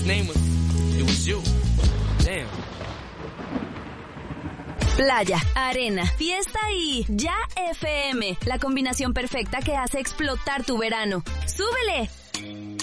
name was, it was you. Damn. Playa, arena, fiesta y Ya FM, la combinación perfecta que hace explotar tu verano. ¡Súbele!